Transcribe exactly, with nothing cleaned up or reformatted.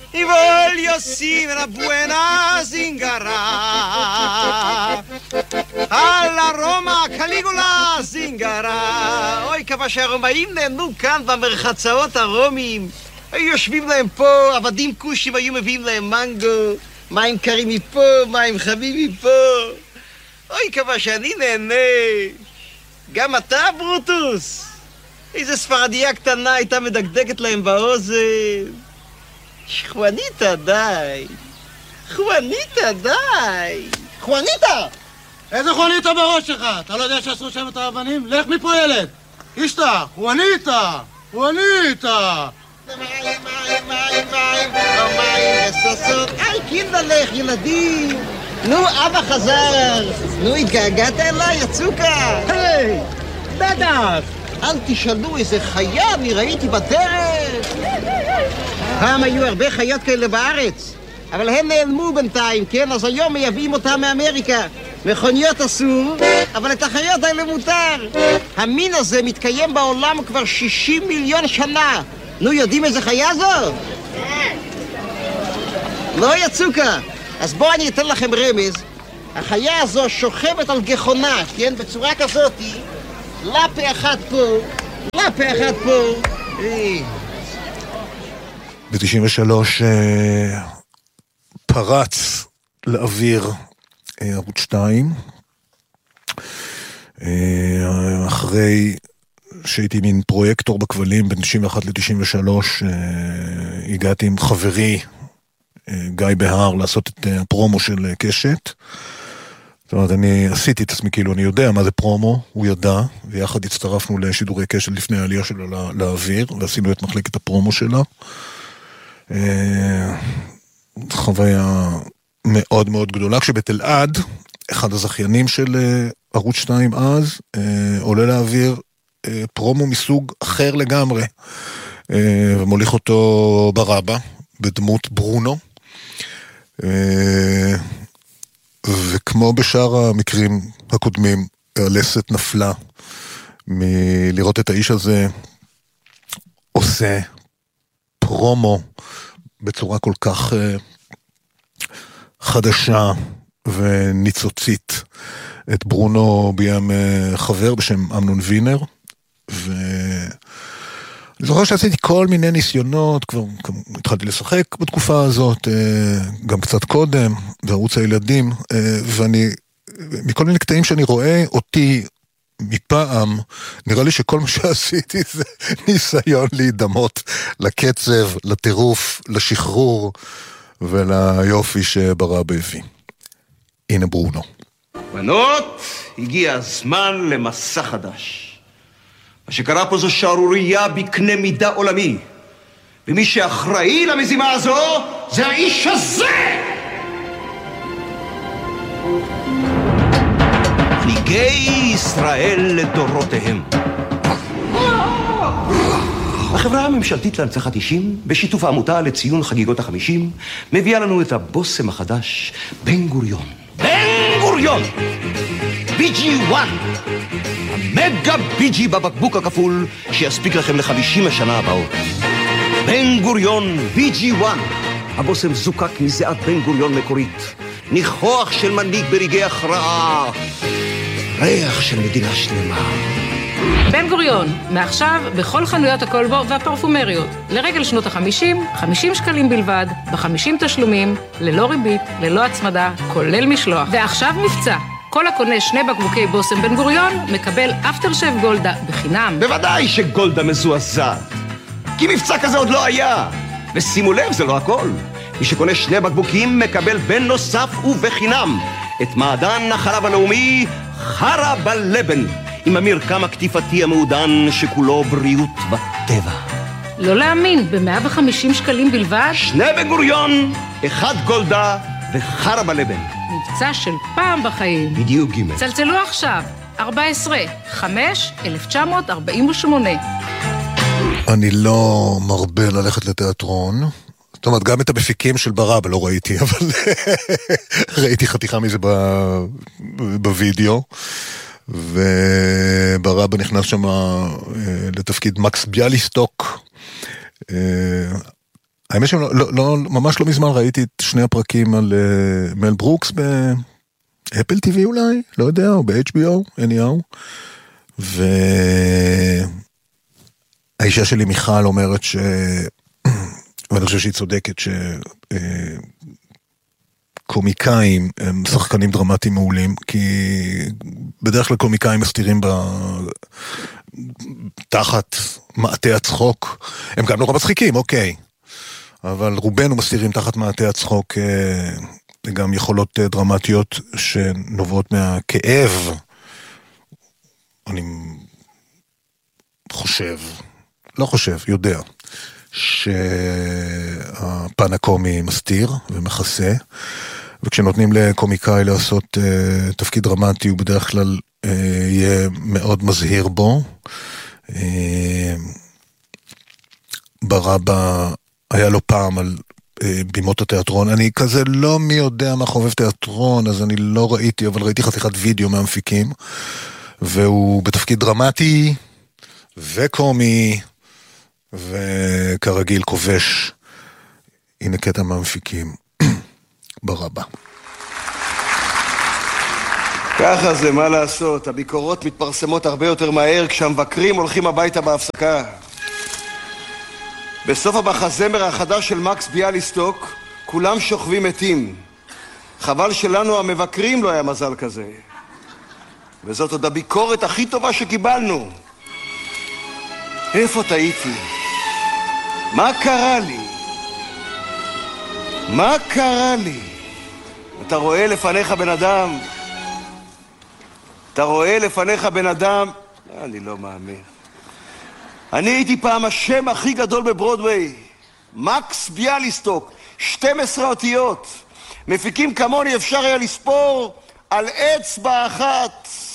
y voglio sì una buena zingara alla Roma Caligula zingara אוי, כמה שהרומאים נהנו כאן במרחצאות הרומיים היו יושבים להם פה, עבדים כושים היו מביאים להם מנגו מים קרים מפה, מים חמים מפה אוי, כמה שאני נהנה גם אתה, ברוטוס איזה ספרדיה קטנה הייתה מדקדקת להם באוזן חואניטה, די חואניטה, די חואניטה! איזה חואניטה בראש שלך? אתה לא יודע שאסור שם את האבנים? לך מפה ילד! אישתה! חואניטה! חואניטה! מים, מים, מים, מים מים וסוסות אי, קינדלך, ילדים נו, אבא חזר נו, התגעגעת אליי, יצוקה היי! בטח! אל תשאלו איזה חיה אני ראיתי בדרך פעם היו הרבה חיות כאלה בארץ אבל הם נעלמו בינתיים, כן? אז היום מייבאים אותם מאמריקה מכוניות אסור, אבל את החיות האלה מותר המין הזה מתקיים בעולם כבר שישים מיליון שנה נו, יודעים איזה חיה זו? לא יצוקה אז בואו אני אתן לכם רמז החיה הזו שוכבת על גחונה, כן? בצורה כזאת לפה אחד פה, לפה אחד פה ב-תשעים ושלוש פרץ לאוויר ערוץ שתיים אחרי שהייתי מין פרויקטור בכבלים בין תשעים ואחת ל-תשעים ושלוש הגעתי עם חברי גיא בהר לעשות את הפרומו של קשת זאת אומרת, אני עשיתי את עצמי כאילו אני יודע מה זה פרומו, הוא ידע ויחד הצטרפנו לשידורי קשת לפני העלייה שלו לא, לאוויר ועשינו את מחלקת הפרומו שלה חוויה מאוד מאוד גדולה כשבתל עד אחד הזכיינים של ערוץ שתיים אז עולה לאוויר פרומו מסוג אחר לגמרי ומוליך אותו ברבא בדמות ברונו וכמו בשאר המקרים הקודמים הלסת נפלה מלראות את האיש הזה עושה פרומו בצורה כל כך חדשה וניצוצית את ברונו ביים חבר בשם אמנון וינר ואני זוכר שעשיתי כל מיני ניסיונות כבר התחלתי לשחק בתקופה הזאת גם קצת קודם בערוץ הילדים ואני מכל מיני קטעים שאני רואה אותי מפעם נראה לי שכל מה שעשיתי זה ניסיון להידמות לקצב, לטירוף, לשחרור וליופי שברא בהביא. הנה ברונו. בנות, הגיע הזמן למסע חדש. מה שקרה פה זו שערוריה בקנה מידה עולמי. ומי שאחראי למזימה הזו זה האיש הזה! מנהיגי ישראל לדורותיהם. החברה הממשלתית להנצחת אישים, בשיתוף העמותה לציון חגיגות החמישים, מביאה לנו את הבוסם החדש, בן גוריון. בן גוריון! בי ג'י אחת! המגה בי ג'י בבקבוק הכפול, שיספיק לכם לחמישים השנה הבאות. בן גוריון בי ג'י אחת! הבוסם זוקק מזיעת בן גוריון מקורית. ניחוח של מנהיג ברגעי הכרעה. ריח של מדינה שלמה. בן גוריון, מעכשיו בכל חנויות הקולבו והפרפומריות. לרגל שנות החמישים, חמישים שקלים בלבד, בחמישים תשלומים, ללא ריבית, ללא הצמדה, כולל משלוח. ועכשיו מבצע. כל הקונה שני בקבוקי בוסם בן גוריון, מקבל אפטר שף גולדה בחינם. בוודאי שגולדה מזועזעת. כי מבצע כזה עוד לא היה. ושימו לב, זה לא הכל. מי שקונה שני בקבוקים מקבל בן נוסף ובחינם. את מעדן החלב הלאומי, חרה בלבן. עם המרקם הקטיפתי המעודן שכולו בריאות וטבע. לא להאמין, ב-מאה וחמישים שקלים בלבד? שני בן גוריון, אחד גולדה וחרה בלבן. מבצע של פעם בחיים. בדיוק ג' צלצלו עכשיו, ארבע עשרה חמש אלף תשע מאות ארבעים ושמונה. אני לא מרבה ללכת לתיאטרון. זאת אומרת, גם את המפיקים של ברבא לא ראיתי, אבל ראיתי חתיכה מזה בווידאו. וברבא נכנס שם לתפקיד מקס ביאליסטוק, האמת שלא, לא, לא, ממש לא מזמן ראיתי את שני הפרקים על uh, מל ברוקס באפל טי וי אולי, לא יודע, או ב-אייץ' בי או, anyhow. והאישה שלי מיכל אומרת ש... ואני חושב שהיא צודקת שקומיקאים הם שחקנים דרמטיים מעולים, כי בדרך כלל קומיקאים מסתירים ב... תחת מעטה הצחוק, הם גם נורא מצחיקים, אוקיי. אבל רובנו מסתירים תחת מעטה הצחוק גם יכולות דרמטיות שנובעות מהכאב. אני חושב, לא חושב, יודע, שהפן הקומי מסתיר ומחסה, וכשנותנים לקומיקאי לעשות uh, תפקיד דרמטי, הוא בדרך כלל uh, יהיה מאוד מזהיר בו. Uh, ברבא היה לו פעם על uh, בימות התיאטרון, אני כזה לא מי יודע מה חובב תיאטרון, אז אני לא ראיתי, אבל ראיתי חתיכת וידאו מהמפיקים, והוא בתפקיד דרמטי וקומי, וכרגיל כובש. הנה קטע מהמפיקים. ברבא. ככה זה, מה לעשות? הביקורות מתפרסמות הרבה יותר מהר כשהמבקרים הולכים הביתה בהפסקה. בסוף המחזמר החדש של מקס ביאליסטוק כולם שוכבים מתים. חבל שלנו המבקרים לא היה מזל כזה. וזאת עוד הביקורת הכי טובה שקיבלנו. איפה טעיתי? מה קרה לי? מה קרה לי? אתה רואה לפניך בן אדם? אתה רואה לפניך בן אדם? אני לא מאמין. אני הייתי פעם השם הכי גדול בברודווי. מקס ביאליסטוק, שתים עשרה אותיות. מפיקים כמוני אפשר היה לספור על אצבע אחת.